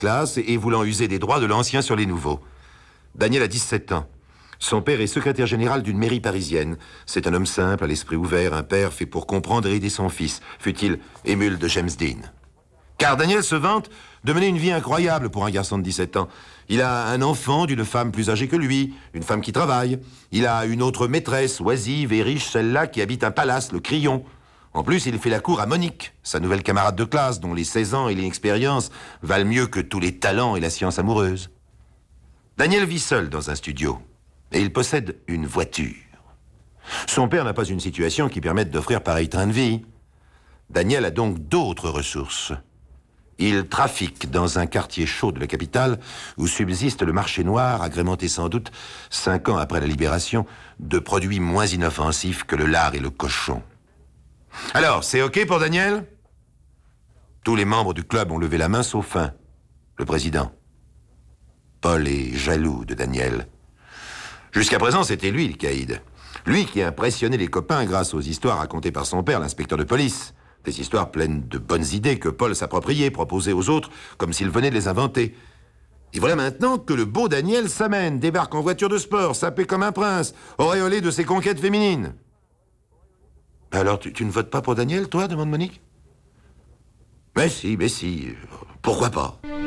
classe et voulant user des droits de l'ancien sur les nouveaux. Daniel a 17 ans. Son père est secrétaire général d'une mairie parisienne. C'est un homme simple, à l'esprit ouvert, un père fait pour comprendre et aider son fils, fût-il émule de James Dean. Car Daniel se vante de mener une vie incroyable pour un garçon de 17 ans. Il a un enfant d'une femme plus âgée que lui, une femme qui travaille. Il a une autre maîtresse, oisive et riche, celle-là qui habite un palace, le Crillon. En plus, il fait la cour à Monique, sa nouvelle camarade de classe, dont les 16 ans et l'inexpérience valent mieux que tous les talents et la science amoureuse. Daniel vit seul dans un studio, et il possède une voiture. Son père n'a pas une situation qui permette d'offrir pareil train de vie. Daniel a donc d'autres ressources. Il trafique dans un quartier chaud de la capitale où subsiste le marché noir, agrémenté sans doute, 5 ans après la libération, de produits moins inoffensifs que le lard et le cochon. Alors, c'est OK pour Daniel? Tous les membres du club ont levé la main sauf un, le président. Paul est jaloux de Daniel. Jusqu'à présent, c'était lui le caïd. Lui qui impressionnait les copains grâce aux histoires racontées par son père, l'inspecteur de police. Des histoires pleines de bonnes idées que Paul s'appropriait, proposait aux autres, comme s'il venait de les inventer. Et voilà maintenant que le beau Daniel s'amène, débarque en voiture de sport, sapé comme un prince, auréolé de ses conquêtes féminines. Alors, tu ne votes pas pour Daniel, toi, demande Monique. Mais si, pourquoi pas?